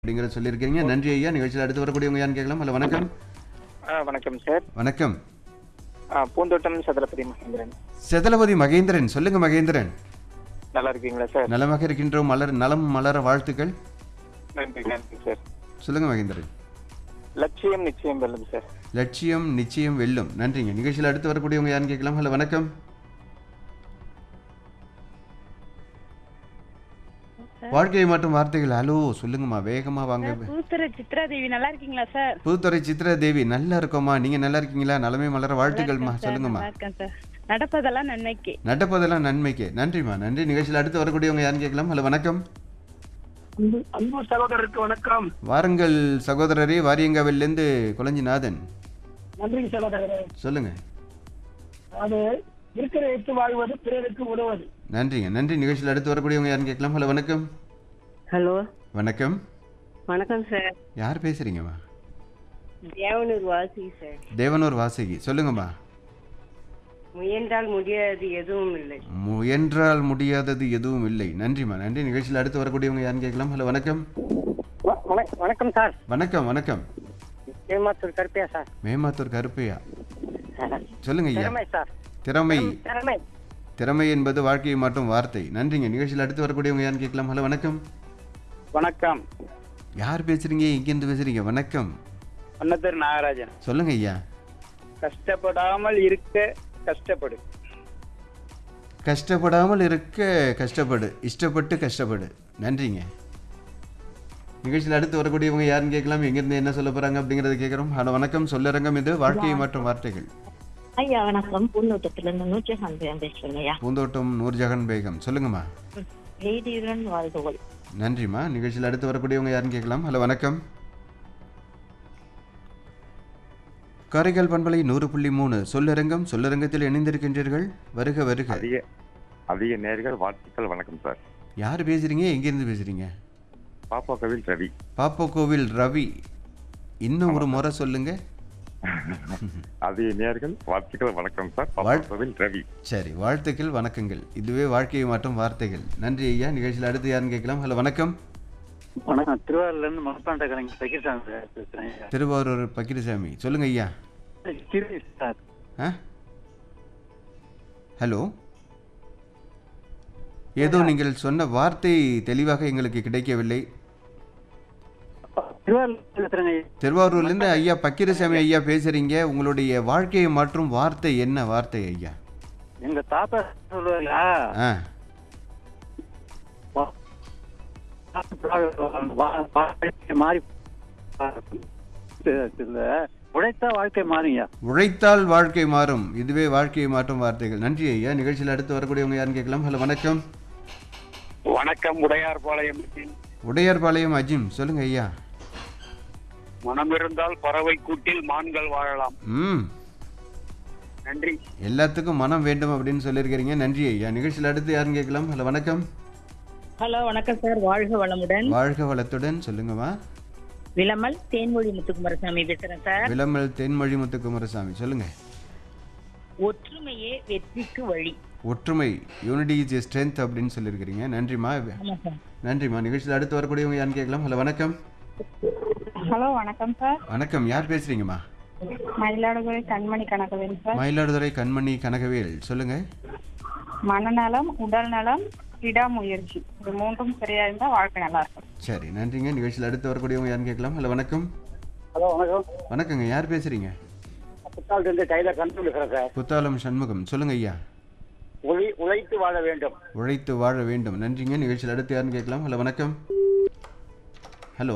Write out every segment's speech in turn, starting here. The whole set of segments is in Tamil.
அப்படிங்கறத சொல்லியிருக்கீங்க. நன்றி ஐயா. நிகழ்ச்சியில் அடுத்து வரக்கூடியவங்க யாருன்னு கேட்கலாம். ஹலோ வணக்கம். வணக்கம் சார். வணக்கம். பூந்தோட்டம் சதலபதி மகேந்திரன். சதலபதி மகேந்திரன், சொல்லுங்க மகேந்திரன். நல்லா இருக்கீங்களா சார்? நலமாக இருக்கின்றோம். நலம் மலர வாழ்த்துக்கள். நன்றி நன்றி சார். சொல்லுங்க மகேந்திரன். லட்சியம் நிச்சயம் வெல்லும் சார். லட்சியம் நிச்சயம் வெல்லும். நன்றிங்க. நிகழ்ச்சியில் அடுத்து வரக்கூடியவங்க யாருன்னு கேட்கலாம். ஹலோ வணக்கம். வாழ்க்கையை மாற்றும் வார்த்தைகள். ஹலோ சொல்லுங்கம்மா, வேகமா வாங்க. புதுத்துறை சித்ரா தேவி நல்லா இருக்கீங்களா சார்? புதுத்துறை சித்ரா தேவி நல்லா இருக்கோமா, நீங்க நல்லா இருக்கீங்களா? நலமே மலர வாழ்த்துக்கள்மா. சொல்லுங்கம்மா. நடப்பதெல்லாம் நன்மைக்கு. நடப்பதெல்லாம் நன்மைக்கு. நன்றிம்மா. நன்றி. நிகழ்ச்சியில் அடுத்து வரக்கூடியவங்க யாருன்னு கேட்கலாம். ஹலோ வணக்கம். அன்பு சகோதரருக்கு வணக்கம். வாருங்கள் சகோதரரே, வாரியங்காவிலிருந்து குளஞ்சிநாதன். நன்றி சகோதரரே. சொல்லுங்க. அது இருக்கிற எடுத்து வாழ்வது பிறருக்கு உதவுவது. நன்றிங்க. நன்றி. நிகழ்ச்சியில் அடுத்து வரக்கூடியவங்க யாருன்னு கேட்கலாம். ஹலோ வணக்கம். ஹலோ வணக்கம். வணக்கம் சார். யார் பேசுறீங்கம்மா? தேவனூர் வாசி சார். தேவனூர் வாசகி. சொல்லுங்கம்மா. முயன்றால் முடியாது எதுவும் இல்லை. முயன்றால் முடியாதது எதுவும் இல்லை. நன்றிம்மா. நன்றி. நிகழ்ச்சியில் அடுத்து வரக்கூடியவங்க யாருன்னு கேட்கலாம். ஹலோ வணக்கம். வணக்கம் சார். வணக்கம். வணக்கம். ஏமாத்தூர் கருப்பையா சார். மேமாத்தூர் கருப்பையா. சொல்லுங்க ஐயா. திறமை சார். திறமை. திறமை. திறமை என்பது வாழ்க்கையை மாற்றும் வார்த்தை. நன்றிங்க. நிகழ்ச்சியில் அடுத்து வரக்கூடியவங்க யாருன்னு கேட்கலாம். ஹலோ வணக்கம். வணக்கம். யார் பேசுறீங்க? எங்கிருந்து பேசுறீங்க? வணக்கம். அன்னத்தர் நாகராஜன். சொல்லுங்க ஐயா. கஷ்டப்படாமல் இருக்க கஷ்டப்படு. கஷ்டப்படாமல் இருக்க கஷ்டப்படு, இஷ்டப்பட்டு கஷ்டப்படு. நன்றிங்க. நிகழ்ச்சியில் அடுத்து வரக்கூடியவங்க யாருன்னு கேட்கலாம். எங்கிருந்து என்ன சொல்ல போறாங்க அப்படிங்கறத கேட்கிறோம். ஹலோ வணக்கம். சொல்லரங்கம் இது வாழ்க்கையை மாற்றும் வார்த்தைகள். ஐயா வணக்கம். பூந்தோட்டத்திலிருந்து நூர்ஜஹான் பேகம் பேசுறேன் ஐயா. பூந்தோட்டம் நூர்ஜஹான் பேகம். சொல்லுங்கம்மா. செய்தியுடன் வாழ்வுகள். நன்றிம்மா. நிகழ்ச்சியில் அடுத்து வரக்கூடியவங்க யாருன்னு கேட்கலாம். ஹலோ வணக்கம். காரைக்கால் பண்பலை 100.3 சொல்லரங்கம். சொல்லரங்கத்தில் இணைந்திருக்கின்றீர்கள். வருக வருக. அதிக நேர்கள் வாழ்த்துக்கள். வணக்கம் சார். யார் பேசுறீங்க? எங்கிருந்து பேசுறீங்க? பாப்பா கோவில் ரவி. பாப்பா கோவில் ரவி. இன்னும் ஒரு முறை சொல்லுங்க. அதிக நேர்கள் வாழ்த்துக்கள். வணக்கம் சார். பாப்பா கோவில் ரவி. சரி, வாழ்த்துக்கள் வணக்கங்கள். இதுவே வாழ்க்கையை மாற்றும் வார்த்தைகள். நன்றி ஐயா. நிகழ்ச்சியில் அடுத்து யாருன்னு கேட்கலாம். ஹலோ வணக்கம். வணக்கம். திருவாரூர்ல இருந்து மரப்பாண்ட கலைஞர் பகிர்சாமி பேசுறேன். திருவாரூர் பக்கிரிசாமி. சொல்லுங்க ஐயா. சார். ஹலோ. ஏதோ நீங்கள் சொன்ன வார்த்தை தெளிவாக எங்களுக்கு கிடைக்கவில்லை. திருவாரூர்லேருந்து ஐயா பக்கிரிசாமி ஐயா பேசுறீங்க. உங்களுடைய வாழ்க்கையை மாற்றும் வார்த்தை என்ன வார்த்தை ஐயா? எங்க தாத்தா சொல்லுவாங்களா, மாறி உழைத்தா வாழ்க்கை மாறுங்க. உழைத்தால் வாழ்க்கை மாறும். இதுவே வாழ்க்கையை மாற்றும் வார்த்தைகள். நன்றி ஐயா. நிகழ்ச்சியில் அடுத்து வரக்கூடியவங்க யாருன்னு கேட்கலாம். ஹலோ வணக்கம். வணக்கம். உடையார்பாளையம். உடையார்பாளையம் அஜிம். சொல்லுங்க ஐயா. மனம் இருந்தால் பறவை கூட்டில் மான்கள் வாழலாம். நன்றி. எல்லாத்துக்கும் மனம் வேண்டும் அப்படின்னு சொல்லியிருக்கிறீங்க. நன்றி ஐயா. நிகழ்ச்சியில் அடுத்து யாருன்னு கேட்கலாம். ஹலோ வணக்கம். ஹலோ வணக்கம் சார். வாழ்க வளமுடன். வாழ்க வளத்துடன். சொல்லுங்கம்மா. விளமல் தேன்மொழி முத்துக்குமாரசாமி பேசுறேன் சார். விளமல் தேன்மொழி முத்துக்குமாரசாமி. சொல்லுங்க. ஒற்றுமையே வெற்றிக்கு வழி. ஒற்றுமை, யூனிட்டி இஸ் எ ஸ்ட்ரென்த் அப்படின்னு சொல்லியிருக்கிறீங்க. நன்றிம்மா. நன்றிம்மா. நிகழ்ச்சியில் அடுத்து வரக்கூடியவங்க யாருன்னு கேட்கலாம். ஹலோ வணக்கம். ஹலோ வணக்கம் சார். வணக்கம். யார் பேசுறீங்கம்மா? மயிலாடுதுறை கண்மணி கனகவேல் சார். மயிலாடுதுறை கண்மணி கனகவேல். சொல்லுங்க. மனநலம், உடல் நலம், விடாமுயற்சி, இது மூன்றும் சரியா இருந்தா வாழ்க்கை நல்லா இருக்கும். சரி, நன்றிங்க. நிகழ்ச்சியில் அடுத்து வரக்கூடியவங்க யாருன்னு கேட்கலாம். ஹலோ வணக்கம். ஹலோ வணக்கம். வணக்கங்க. யார் பேசுறீங்க? புத்தாலத்திலிருந்து டைலர் கண்ட்ரோல் பேசுறேன் சார். புத்தாலம் சண்முகம். சொல்லுங்க ஐயா. உழைத்து வாழ வேண்டும். உழைத்து வாழ வேண்டும். நன்றிங்க. நிகழ்ச்சியில் அடுத்து யாருன்னு கேட்கலாம். ஹலோ வணக்கம். ஹலோ.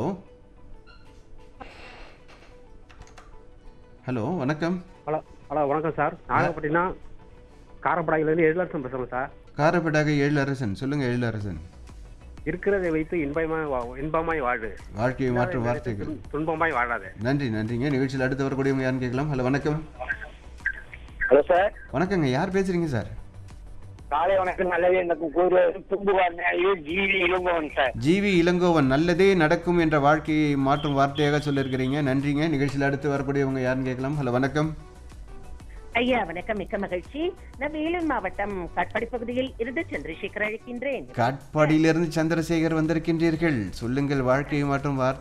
ஹலோ வணக்கம். ஹலோ ஹலோ வணக்கம் சார். நாகப்பட்டினம் காரப்படாயிலேருந்து எழிலரசன் பேசுகிறேன் சார். காரப்படாக எழிலரசன். சொல்லுங்க எழிலரசன். இருக்கிறதை வைத்து இன்பமாய் வாழு, வாழ்க்கையை மாற்றும் வார்த்தைகள். துன்பமாய் வாழாது. நன்றி. நன்றிங்க. நிகழ்ச்சியில் அடுத்து வரக்கூடியவங்க யாருன்னு கேட்கலாம். ஹலோ வணக்கம். Hello sir. வணக்கங்க. யார் பேசுறீங்க சார்? காலை வணக்கம். நல்லதே நடக்கும் GV Elangovan sir. GV Elangovan. நல்லதே நடக்கும் என்ற வாழ்க்கையை மாற்றும் வார்த்தையாக சொல்லியிருக்கிறீங்க. நன்றிங்க. நிகழ்ச்சியில் அடுத்து வரக்கூடியவங்க யாருன்னு கேட்கலாம். ஹலோ வணக்கம். ஐயா வணக்கம். மிக்க மகிழ்ச்சி. நான் வேலூர் மாவட்டம் காட்பாடி பகுதியில் இருந்து சந்திரசேகர் அழைக்கின்றேன். காட்பாடியிலிருந்து சந்திரசேகர் வந்திருக்கின்றீர்கள். சொல்லுங்கள். வாழ்க்கையை மாற்றும் வார்த்தை